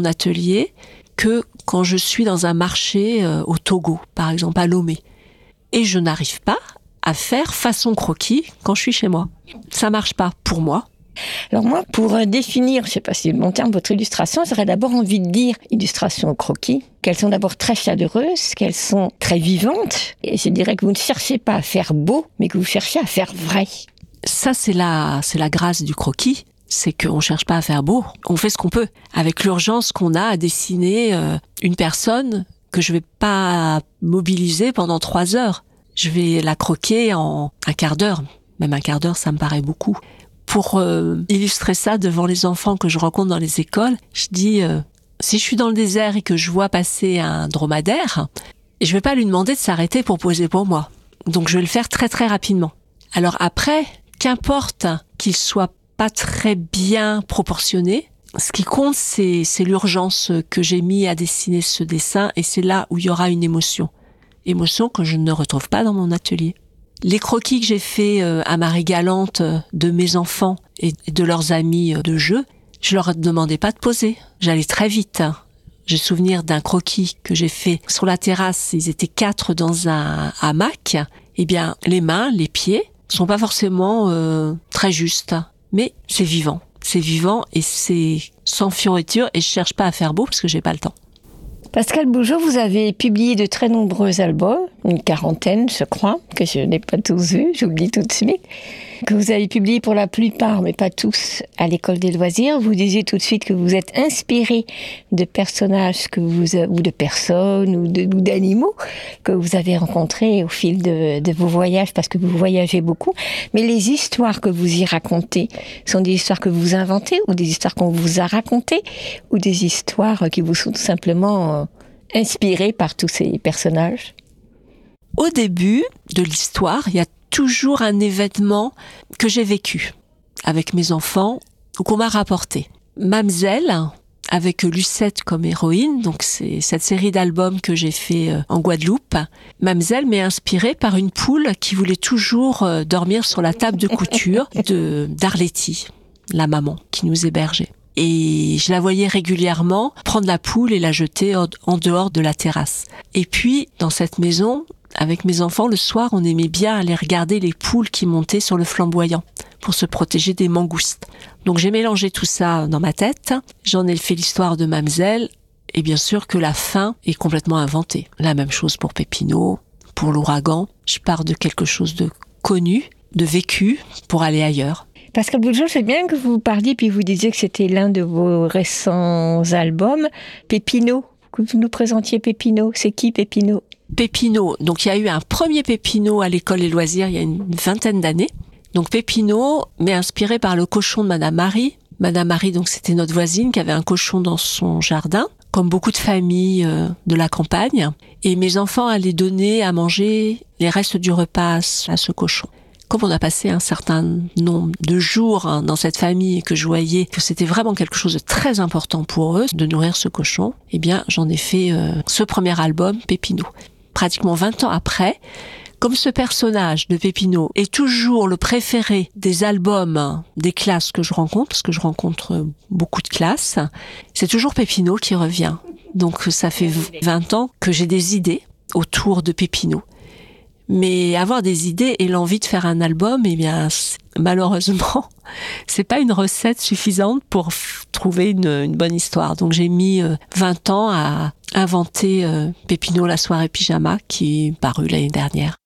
mon atelier que quand je suis dans un marché au Togo, par exemple à Lomé. Et je n'arrive pas à faire façon croquis quand je suis chez moi. Ça marche pas pour moi. Alors moi, pour définir, je ne sais pas si c'est le bon terme, votre illustration, j'aurais d'abord envie de dire illustration au croquis, qu'elles sont d'abord très chaleureuses, qu'elles sont très vivantes. Et je dirais que vous ne cherchez pas à faire beau, mais que vous cherchez à faire vrai. Ça, c'est la grâce du croquis. C'est qu'on ne cherche pas à faire beau. On fait ce qu'on peut. Avec l'urgence qu'on a à dessiner une personne que je ne vais pas mobiliser pendant 3 heures. Je vais la croquer en un quart d'heure. Même un quart d'heure, ça me paraît beaucoup. Pour illustrer ça devant les enfants que je rencontre dans les écoles, je dis, si je suis dans le désert et que je vois passer un dromadaire, je ne vais pas lui demander de s'arrêter pour poser pour moi. Donc je vais le faire très très rapidement. Alors après, qu'importe qu'il soit pas très bien proportionné, ce qui compte, c'est l'urgence que j'ai mis à dessiner ce dessin, et c'est là où il y aura une émotion. Émotion que je ne retrouve pas dans mon atelier. Les croquis que j'ai faits à Marie Galante de mes enfants et de leurs amis de jeu, je leur demandais pas de poser. J'allais très vite. J'ai souvenir d'un croquis que j'ai fait sur la terrasse. Ils étaient 4 dans un hamac. Eh bien, les mains, les pieds sont pas forcément très justes. Mais c'est vivant. C'est vivant et c'est sans fioriture, et je cherche pas à faire beau parce que j'ai pas le temps. Pascale Bougeot, vous avez publié de très nombreux albums, une 40aine, je crois, que je n'ai pas tous vus, j'oublie tout de suite, que vous avez publié pour la plupart, mais pas tous, à l'École des loisirs. Vous disiez tout de suite que vous êtes inspiré de personnages ou de personnes ou d'animaux que vous avez rencontrés au fil de vos voyages, parce que vous voyagez beaucoup. Mais les histoires que vous y racontez sont des histoires que vous inventez, ou des histoires qu'on vous a racontées, ou des histoires qui vous sont tout simplement inspirées par tous ces personnages? Au début de l'histoire, il y a toujours un événement que j'ai vécu avec mes enfants ou qu'on m'a rapporté. Mamselle, avec Lucette comme héroïne, donc c'est cette série d'albums que j'ai fait en Guadeloupe. Mamselle m'est inspirée par une poule qui voulait toujours dormir sur la table de couture d'Arletty, la maman qui nous hébergeait. Et je la voyais régulièrement prendre la poule et la jeter en dehors de la terrasse. Et puis, dans cette maison, avec mes enfants, le soir, on aimait bien aller regarder les poules qui montaient sur le flamboyant pour se protéger des mangoustes. Donc j'ai mélangé tout ça dans ma tête. J'en ai fait l'histoire de Mamselle. Et bien sûr que la fin est complètement inventée. La même chose pour Pépino, pour l'ouragan. Je pars de quelque chose de connu, de vécu, pour aller ailleurs. Pascale Bougeot, c'est bien que vous parliez, puis vous disiez que c'était l'un de vos récents albums, Pépino, que vous nous présentiez Pépino. C'est qui Pépino ? Pépino, donc il y a eu un premier Pépino à l'École des loisirs il y a une 20aine d'années. Donc Pépino m'est inspiré par le cochon de Madame Marie. Madame Marie, donc c'était notre voisine qui avait un cochon dans son jardin, comme beaucoup de familles de la campagne. Et mes enfants allaient donner à manger les restes du repas à ce cochon. Comme on a passé un certain nombre de jours dans cette famille et que je voyais que c'était vraiment quelque chose de très important pour eux de nourrir ce cochon, eh bien j'en ai fait ce premier album, Pépino. Pratiquement 20 ans après, comme ce personnage de Pépino est toujours le préféré des albums des classes que je rencontre, parce que je rencontre beaucoup de classes, c'est toujours Pépino qui revient. Donc ça fait 20 ans que j'ai des idées autour de Pépino. Mais avoir des idées et l'envie de faire un album, eh bien, malheureusement, c'est pas une recette suffisante pour trouver une bonne histoire. Donc j'ai mis 20 ans à inventer Pépino la soirée pyjama qui est paru l'année dernière.